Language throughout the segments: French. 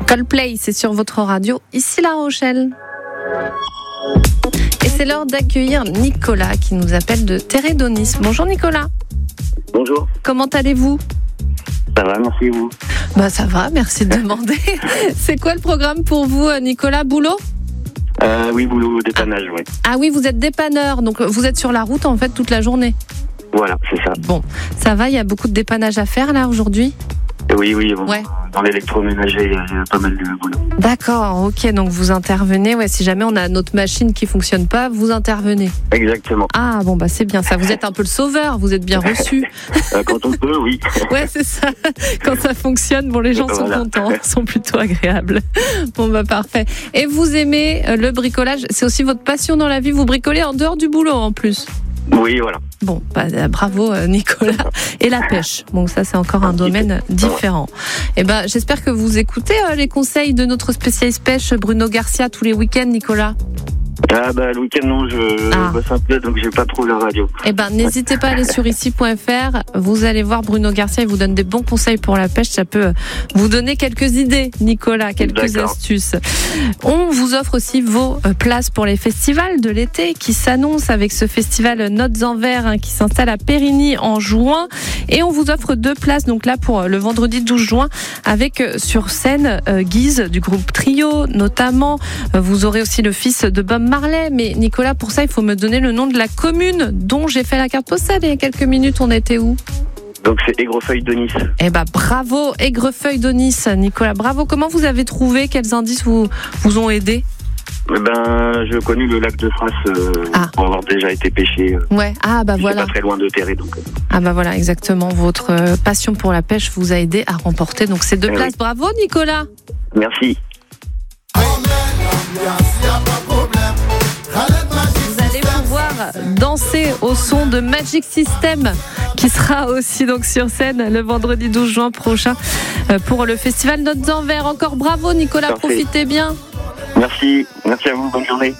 Coldplay, c'est sur votre radio, ici La Rochelle. Et c'est l'heure d'accueillir Nicolas qui nous appelle de Térédonis. Bonjour Nicolas. Bonjour. Comment allez-vous ? Ça va, merci et vous ? Ça va, merci de demander. C'est quoi le programme pour vous, Nicolas ? Boulot ? Oui, boulot, dépannage, oui. Ah oui, vous êtes dépanneur, donc vous êtes sur la route en fait toute la journée. Voilà, c'est ça. Bon, ça va, il y a beaucoup de dépannage à faire là aujourd'hui ? Oui, bon, ouais. Dans l'électroménager, il y a pas mal de boulot. D'accord, ok, donc vous intervenez, si jamais on a notre machine qui fonctionne pas, vous intervenez. Exactement. Ah bon, c'est bien ça, vous êtes un peu le sauveur, vous êtes bien reçu. Quand on peut, oui. Ouais, c'est ça, quand ça fonctionne, les gens sont contents, sont plutôt agréables. Parfait. Et vous aimez le bricolage, c'est aussi votre passion dans la vie, vous bricolez en dehors du boulot en plus ? Oui, voilà. Bon, bravo Nicolas. Et la pêche, ça c'est encore un domaine différent. J'espère que vous écoutez les conseils de notre spécialiste pêche Bruno Garcia tous les week-ends, Nicolas. Le week-end non, je bosse un peu, donc j'ai pas trop la radio. N'hésitez pas à aller sur ici.fr, vous allez voir Bruno Garcia, il vous donne des bons conseils pour la pêche, ça peut vous donner quelques idées, Nicolas, quelques astuces. On vous offre aussi vos places pour les festivals de l'été qui s'annoncent avec ce festival Notes en Verre qui s'installe à Périgny en juin, et on vous offre 2 places donc là pour le vendredi 12 juin avec sur scène Guise du groupe Trio notamment. Vous aurez aussi le fils de Bob Marley, mais Nicolas, pour ça, il faut me donner le nom de la commune dont j'ai fait la carte postale il y a quelques minutes. On était où ? Donc c'est Aigrefeuille-Denis. Bravo, Aigrefeuille-Denis, Nicolas. Bravo. Comment vous avez trouvé ? Quels indices vous ont aidé ? J'ai connu le lac de France pour avoir déjà été pêché. Ouais. Voilà. C'est pas très loin de Terre, donc. Voilà, exactement. Votre passion pour la pêche vous a aidé à remporter donc ces 2 places. Oui. Bravo, Nicolas. Merci. Vous allez pouvoir danser au son de Magic System qui sera aussi donc sur scène le vendredi 12 juin prochain pour le festival Notes en Verre. Encore bravo Nicolas, parfait. Profitez bien. Merci à vous, bonne journée.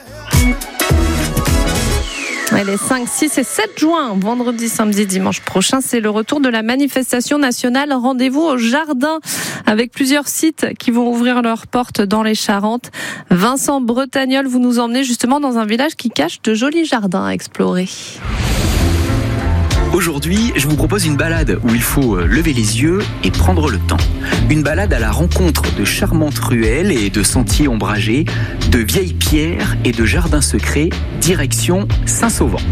Les 5, 6 et 7 juin, vendredi, samedi, dimanche prochain, c'est le retour de la manifestation nationale. Rendez-vous au Jardin avec plusieurs sites qui vont ouvrir leurs portes dans les Charentes. Vincent Bretagnol, vous nous emmenez justement dans un village qui cache de jolis jardins à explorer. Aujourd'hui, je vous propose une balade où il faut lever les yeux et prendre le temps. Une balade à la rencontre de charmantes ruelles et de sentiers ombragés, de vieilles pierres et de jardins secrets, direction Saint-Sauvant.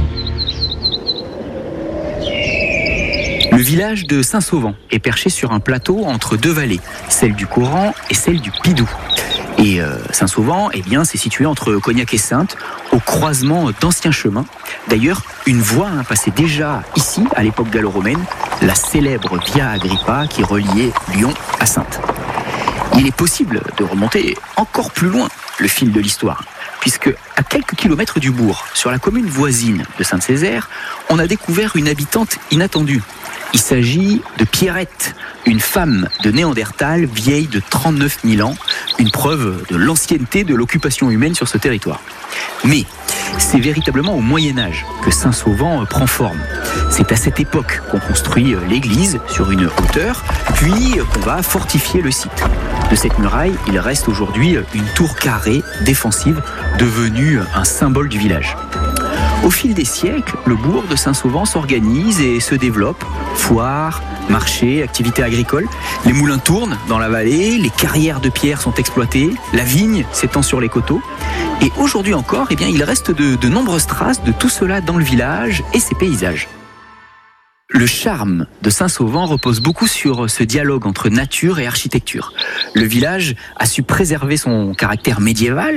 Le village de Saint-Sauvant est perché sur un plateau entre 2 vallées, celle du Coran et celle du Pidou. Et Saint-Sauvant, c'est situé entre Cognac et Saintes, au croisement d'anciens chemins. D'ailleurs, une voie passait déjà ici, à l'époque gallo-romaine, la célèbre Via Agrippa qui reliait Lyon à Saintes. Il est possible de remonter encore plus loin le fil de l'histoire, puisque à quelques kilomètres du bourg, sur la commune voisine de Sainte-Césaire, on a découvert une habitante inattendue. Il s'agit de Pierrette, une femme de Néandertal vieille de 39 000 ans, une preuve de l'ancienneté de l'occupation humaine sur ce territoire. Mais c'est véritablement au Moyen-Âge que Saint-Sauvant prend forme. C'est à cette époque qu'on construit l'église sur une hauteur, puis qu'on va fortifier le site. De cette muraille, il reste aujourd'hui une tour carrée défensive devenue un symbole du village. Au fil des siècles, le bourg de Saint-Sauvant s'organise et se développe. Foires, marchés, activités agricoles. Les moulins tournent dans la vallée, les carrières de pierre sont exploitées, la vigne s'étend sur les coteaux. Et aujourd'hui encore, il reste de nombreuses traces de tout cela dans le village et ses paysages. Le charme de Saint-Sauvant repose beaucoup sur ce dialogue entre nature et architecture. Le village a su préserver son caractère médiéval